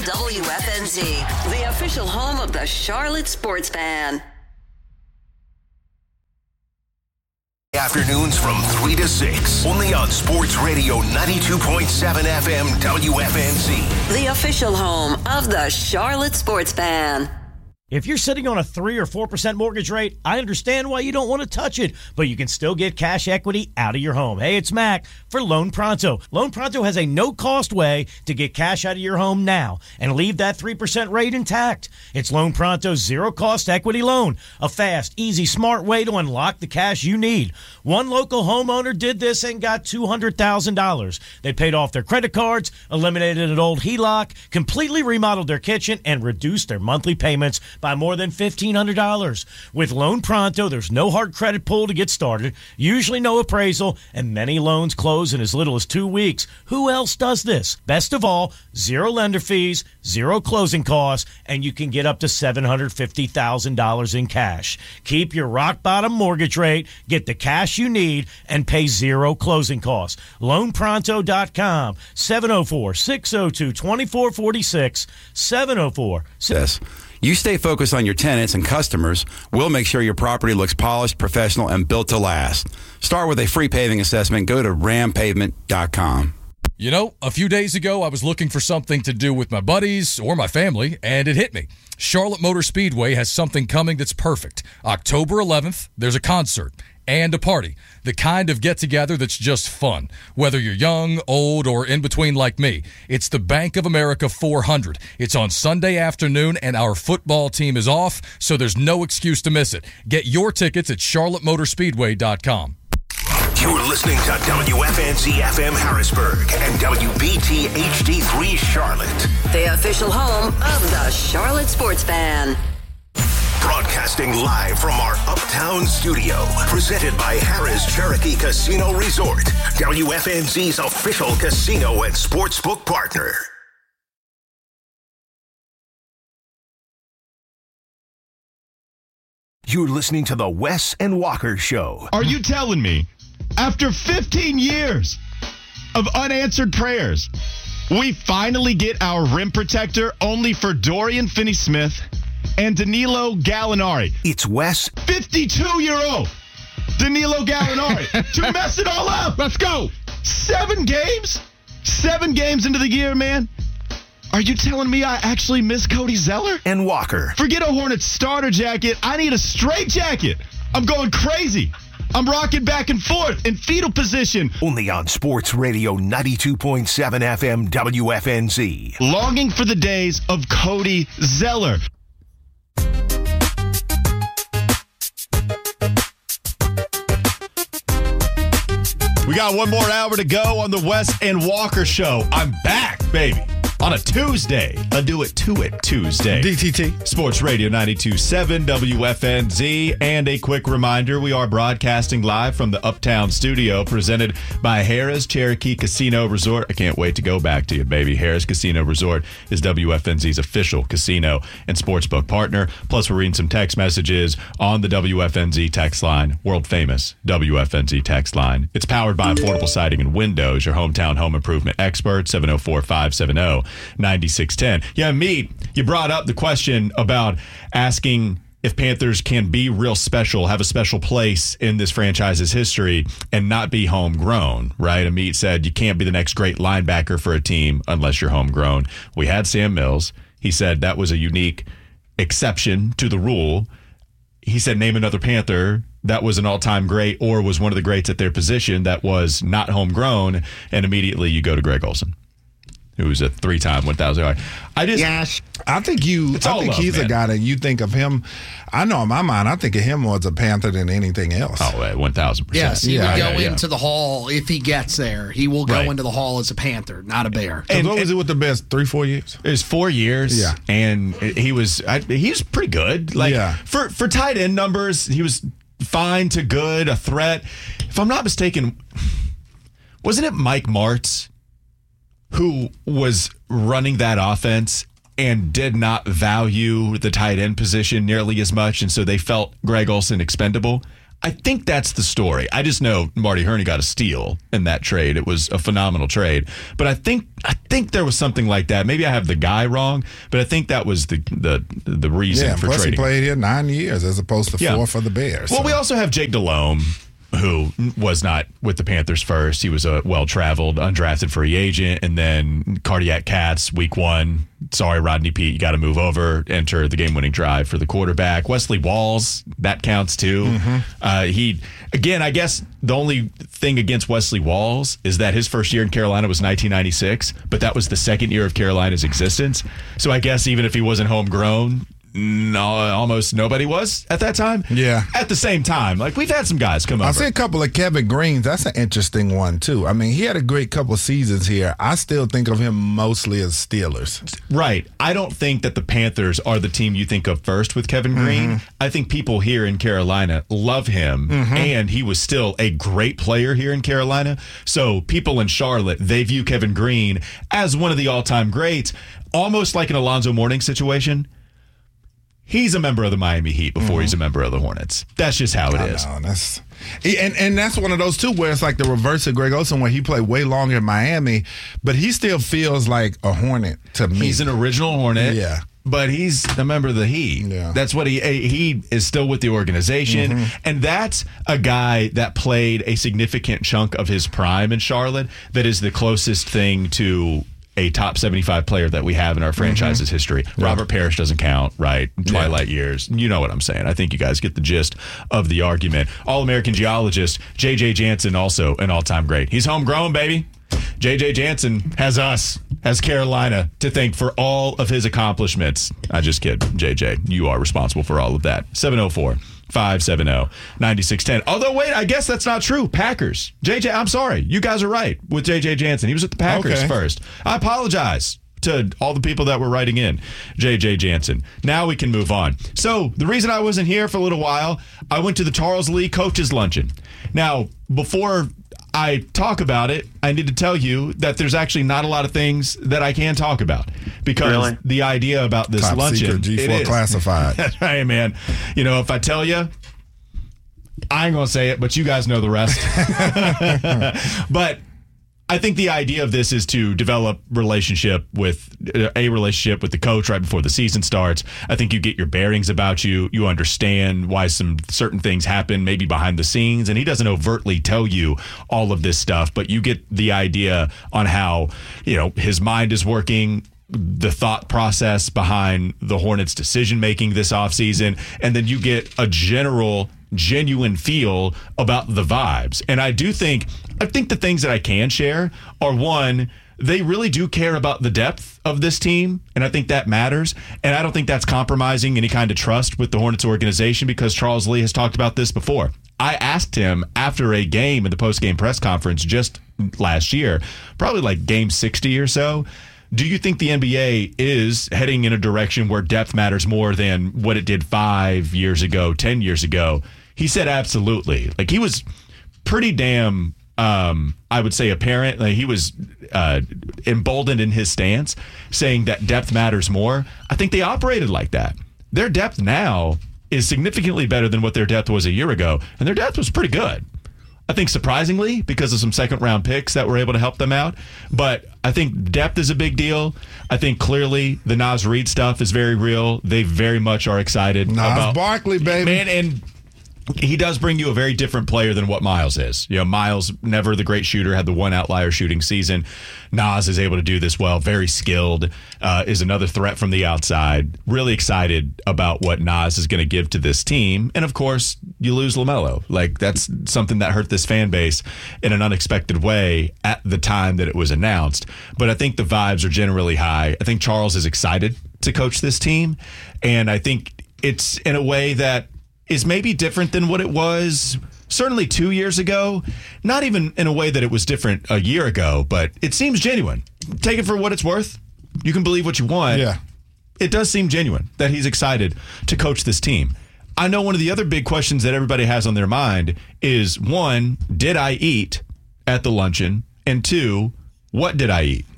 WFNZ, the official home of the Charlotte Sports Fan. Afternoons from 3 to 6, only on Sports Radio 92.7 FM WFNZ. The official home of the Charlotte Sports Fan. If you're sitting on a 3 or 4% mortgage rate, I understand why you don't want to touch it, but you can still get cash equity out of your home. Hey, it's Mac for Loan Pronto. Loan Pronto has a no-cost way to get cash out of your home now and leave that 3% rate intact. It's Loan Pronto's zero-cost equity loan, a fast, easy, smart way to unlock the cash you need. One local homeowner did this and got $200,000. They paid off their credit cards, eliminated an old HELOC, completely remodeled their kitchen, and reduced their monthly payments by more than $1,500. With Loan Pronto, there's no hard credit pull to get started, usually no appraisal, and many loans close in as little as 2 weeks. Who else does this? Best of all, zero lender fees, zero closing costs, and you can get up to $750,000 in cash. Keep your rock-bottom mortgage rate, get the cash you need, and pay zero closing costs. LoanPronto.com, 704-602-2446, 704 Yes. You stay focused on your tenants and customers. We'll make sure your property looks polished, professional, and built to last. Start with a free paving assessment. Go to rampavement.com. You know, a few days ago, I was looking for something to do with my buddies or my family, and it hit me. Charlotte Motor Speedway has something coming that's perfect. October 11th, there's a concert and a party, the kind of get-together that's just fun. Whether you're young, old, or in between like me, it's the Bank of America 400. It's on Sunday afternoon, and our football team is off, so there's no excuse to miss it. Get your tickets at charlottemotorspeedway.com. You're listening to WFNZ FM Harrisburg and WBT HD3 Charlotte. The official home of the Charlotte Sports Fan. Broadcasting live from our Uptown studio. Presented by Harrah's Cherokee Casino Resort. WFNZ's official casino and sportsbook partner. You're listening to the Wes and Walker Show. Are you telling me, after 15 years of unanswered prayers, we finally get our rim protector only for Dorian Finney-Smith and Danilo Gallinari? It's Wes. 52-year-old Danilo Gallinari to mess it all up. Let's go. 7 games? 7 games into the year, man. Are you telling me I actually miss Cody Zeller? And Walker. Forget a Hornets starter jacket. I need a straight jacket. I'm going crazy. I'm rocking back and forth in fetal position. Only on Sports Radio 92.7 FM WFNZ. Longing for the days of Cody Zeller. We got one more hour to go on the Wes and Walker Show. I'm back, baby. On a Tuesday, a Do It To It Tuesday. DTT. Sports Radio 92.7 WFNZ. And a quick reminder, we are broadcasting live from the Uptown studio presented by Harrah's Cherokee Casino Resort. I can't wait to go back to you, baby. Harrah's Casino Resort is WFNZ's official casino and sportsbook partner. Plus, we're reading some text messages on the WFNZ text line, world famous WFNZ text line. It's powered by Affordable Siding and Windows, your hometown home improvement expert, 704-570-9610. Yeah, Meat, you brought up the question about asking if Panthers can be real special, have a special place in this franchise's history, and not be homegrown, right? Amit said you can't be the next great linebacker for a team unless you're homegrown. We had Sam Mills. He said that was a unique exception to the rule. He said name another Panther that was an all-time great or was one of the greats at their position that was not homegrown, and immediately you go to Greg Olsen, who's a 3-time 1,000-yard. I think he's a guy that you think of him. I know in my mind, I think of him more as a Panther than anything else. Oh, 1,000%. Yes, he would go into the Hall if he gets there. He will go into the Hall as a Panther, not a Bear. And what was he with the best? 3-4 years? It was 4 years. Yeah, and he was pretty good. For tight end numbers, he was fine to good, a threat. If I'm not mistaken, wasn't it Mike Martz who was running that offense and did not value the tight end position nearly as much, and so they felt Greg Olsen expendable? I think that's the story. I just know Marty Hurney got a steal in that trade. It was a phenomenal trade. But I think there was something like that. Maybe I have the guy wrong, but I think that was the reason for plus trading. He played here 9 years as opposed to 4 for the Bears. Well, we also have Jake Delhomme, who was not with the Panthers first. He was a well-traveled, undrafted free agent, and then cardiac cats, week 1. Sorry, Rodney Peete, you got to move over, enter the game-winning drive for the quarterback. Wesley Walls, that counts too. Mm-hmm. I guess the only thing against Wesley Walls is that his first year in Carolina was 1996, but that was the second year of Carolina's existence. So I guess even if he wasn't homegrown, no, almost nobody was at that time. Yeah. At the same time, like we've had some guys come over. I see a couple of Kevin Greens. That's an interesting one too. I mean, he had a great couple of seasons here. I still think of him mostly as Steelers. Right. I don't think that the Panthers are the team you think of first with Kevin Green. Mm-hmm. I think people here in Carolina love him, and he was still a great player here in Carolina. So people in Charlotte, they view Kevin Green as one of the all-time greats, almost like an Alonzo Mourning situation. He's a member of the Miami Heat before he's a member of the Hornets. That's just how it is. And that's one of those, too, where it's like the reverse of Greg Olsen, where he played way longer in Miami, but he still feels like a Hornet to me. He's an original Hornet. Yeah. But he's a member of the Heat. Yeah. That's what he is still with the organization. And that's a guy that played a significant chunk of his prime in Charlotte that is the closest thing to a top 75 player that we have in our franchise's history. Yeah. Robert Parrish doesn't count, right? Twilight years. You know what I'm saying. I think you guys get the gist of the argument. All-American geologist J.J. Jansen, also an all-time great. He's homegrown, baby. J.J. Jansen has us, has Carolina, to thank for all of his accomplishments. I just kid. J.J., you are responsible for all of that. 704-570-9610. Although, wait, I guess that's not true. Packers. JJ, I'm sorry. You guys are right with J.J. Jansen. He was at the Packers first. I apologize to all the people that were writing in. J.J. Jansen. Now we can move on. So the reason I wasn't here for a little while, I went to the Charles Lee Coaches Luncheon. Now, before I talk about it, I need to tell you that there's actually not a lot of things that I can talk about because the idea about this Top luncheon, secret, G4 classified. That's right, man. You know, if I tell you, I ain't gonna say it, but you guys know the rest. But I think the idea of this is to develop a relationship with the coach right before the season starts. I think you get your bearings about you. You understand why some certain things happen, maybe behind the scenes. And he doesn't overtly tell you all of this stuff, but you get the idea on how, his mind is working, the thought process behind the Hornets' decision-making this offseason, and then you get a genuine feel about the vibes. And I think the things that I can share are, one, they really do care about the depth of this team, and I think that matters. And I don't think that's compromising any kind of trust with the Hornets organization, because Charles Lee has talked about this before. I asked him after a game in the post-game press conference just last year, probably like game 60 or so, do you think the NBA is heading in a direction where depth matters more than what it did 5 years ago, 10 years ago? He said absolutely. Like, he was pretty damn, I would say, apparent. Like, he was emboldened in his stance, saying that depth matters more. I think they operated like that. Their depth now is significantly better than what their depth was a year ago, and their depth was pretty good. I think surprisingly, because of some second-round picks that were able to help them out. But I think depth is a big deal. I think clearly the Naz Reid stuff is very real. They very much are excited about Barkley, baby. Man, and he does bring you a very different player than what Miles is. Miles, never the great shooter, had the one outlier shooting season. Naz is able to do this well, very skilled, is another threat from the outside. Really excited about what Naz is going to give to this team. And, of course, you lose LaMelo. Like, that's something that hurt this fan base in an unexpected way at the time that it was announced. But I think the vibes are generally high. I think Charles is excited to coach this team. And I think it's in a way that is maybe different than what it was certainly 2 years ago. Not even in a way that it was different a year ago, but it seems genuine. Take it for what it's worth. You can believe what you want. Yeah. It does seem genuine that he's excited to coach this team. I know one of the other big questions that everybody has on their mind is, one, did I eat at the luncheon? And two, what did I eat?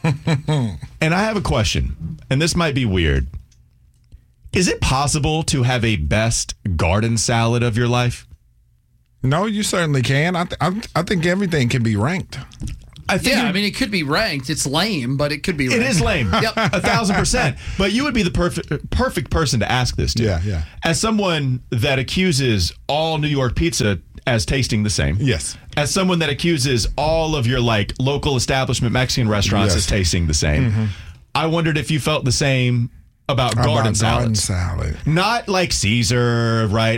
And I have a question, and this might be weird. Is it possible to have a best garden salad of your life? No, you certainly can. I think everything can be ranked. I mean, it could be ranked. It's lame, but it could be ranked. It is lame. Yep. 1,000%. But you would be the perfect person to ask this to. Yeah. As someone that accuses all New York pizza as tasting the same. Yes. As someone that accuses all of your local establishment Mexican restaurants as tasting the same. Mm-hmm. I wondered if you felt the same about garden salads. Garden salad. Not like Caesar, right?